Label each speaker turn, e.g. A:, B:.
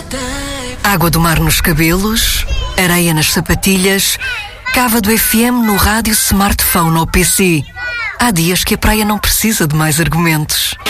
A: Água do mar nos cabelos, areia nas sapatilhas, cava do FM no rádio, smartphone ou PC. Há dias que a praia não precisa de mais argumentos.